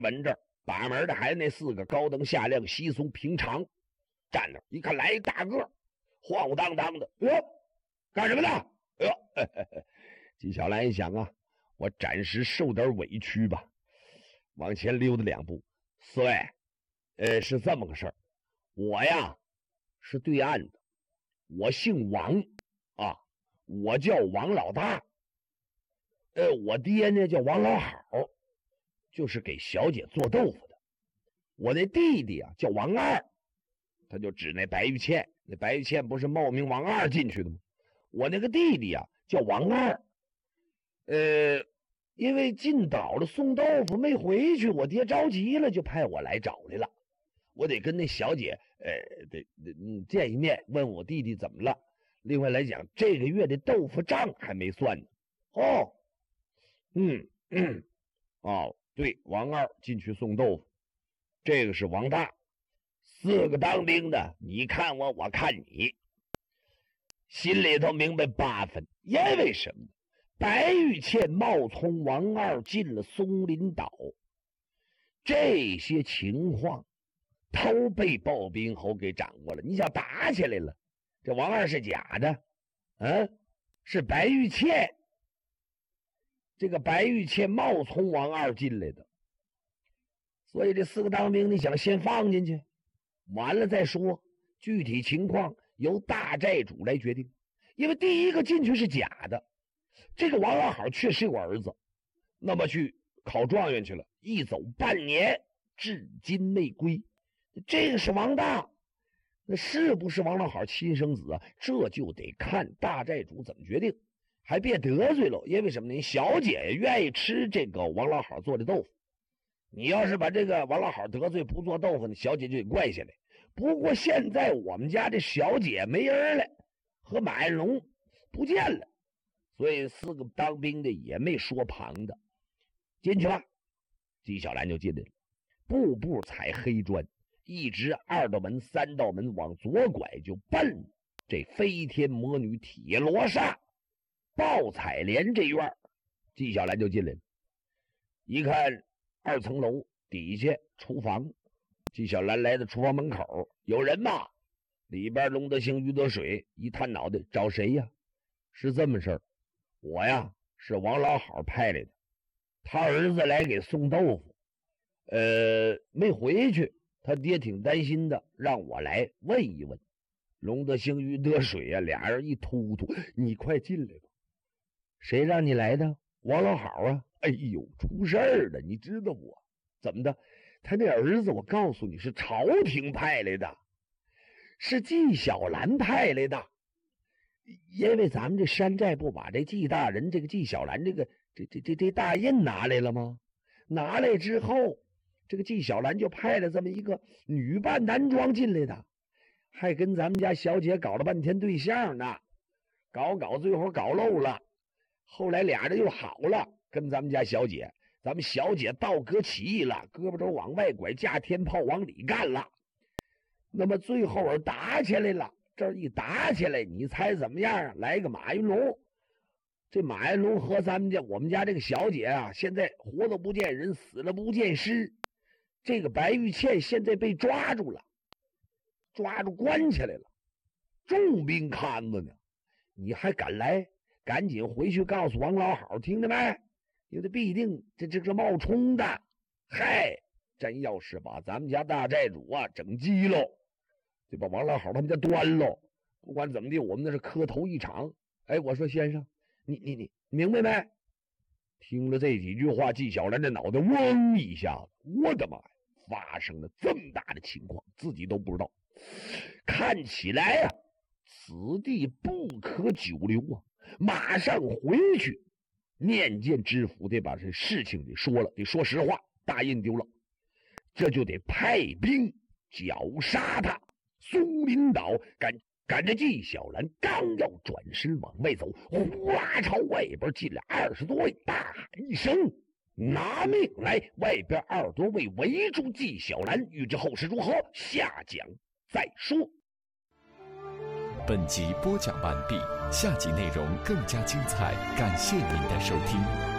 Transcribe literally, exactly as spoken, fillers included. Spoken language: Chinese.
闻着把门的还是那四个高登下亮稀松平常，站那一看来一大个晃晃荡荡的，哟，干什么呢？哎呦，嘿嘿嘿，纪晓岚一想啊，我暂时受点委屈吧，往前溜达两步。四位，呃，是这么个事儿，我呀是对岸的，我姓王啊，我叫王老大，呃，我爹呢叫王老好，就是给小姐做豆腐的。我那弟弟啊叫王二，他就指那白玉倩，那白玉倩不是冒名王二进去的吗？我那个弟弟啊叫王二，呃，因为进岛了送豆腐没回去，我爹着急了，就派我来找来了。我得跟那小姐，呃，得得嗯见一面，问我弟弟怎么了。另外来讲，这个月的豆腐账还没算呢。哦，嗯嗯，哦，对，王二进去送豆腐，这个是王大，四个当兵的，你看我，我看你，心里头明白八分。因为什么呢？白玉倩冒充王二进了松林岛，这些情况都被鲍宾侯给掌握了。你想打起来了，这王二是假的，嗯，是白玉倩，这个白玉倩冒充王二进来的，所以这四个当兵你想先放进去，完了再说，具体情况由大寨主来决定。因为第一个进去是假的，这个王老好确实有儿子，那么去考状元去了，一走半年至今没归。这个是王大，那是不是王老好亲生子啊？这就得看大寨主怎么决定，还别得罪了。因为什么呢？小姐也愿意吃这个王老好做的豆腐，你要是把这个王老好得罪不做豆腐呢，小姐就得怪下来。不过现在我们家这小姐没人了，和马彦龙不见了，所以四个当兵的也没说旁的，进去了。纪晓岚就进来了，步步踩黑砖，一直二道门三道门往左拐，就奔这飞天魔女铁罗刹抱彩莲这院。纪晓岚就进来了，一看二层楼底下厨房，纪晓岚来到厨房门口，有人吗？里边龙德兴于德水一探脑袋，找谁呀？是这么事儿，我呀是王老好派来的，他儿子来给送豆腐，呃，没回去，他爹挺担心的，让我来问一问。龙德兴于德水呀、啊，俩人一突突，你快进来吧。谁让你来的？王老好啊！哎呦，出事儿了，你知道不？怎么的？他那儿子，我告诉你是朝廷派来的，是纪晓岚派来的。因为咱们这山寨不把这纪大人这个纪晓岚这个这这这这大印拿来了吗？拿来之后，这个纪晓岚就派了这么一个女扮男装进来的，还跟咱们家小姐搞了半天对象呢，搞搞最后搞漏了，后来俩人又好了，跟咱们家小姐，咱们小姐倒戈起义了，胳膊肘往外拐，架天炮往里干了，那么最后打起来了。这一打起来，你猜怎么样啊？来个马云龙，这马云龙和咱们家我们家这个小姐啊，现在活了不见人，死了不见尸。这个白玉倩现在被抓住了，抓住关起来了，重兵看着呢。你还敢来？赶紧回去告诉王老好，听着没？因为必定这这是冒充的。嗨，真要是把咱们家大寨主啊整急喽，就把王老好他们家端喽。不管怎么地，我们那是磕头一场。哎，我说先生，你你你明白没？听了这几句话，纪晓岚的脑袋嗡一下子，我的妈呀，发生了这么大的情况，自己都不知道。看起来呀、啊，此地不可久留啊，马上回去面见知府，得把这事情得说了，得说实话，大印丢了，这就得派兵绞杀他。松林岛赶赶着纪晓岚刚要转身往外走，呼啦朝外边进来二十多位，大喊一声拿命来！外边二十多位围住纪晓岚，欲知后事如何，下讲再说。 本集播讲完毕，下集内容更加精彩，感谢您的收听。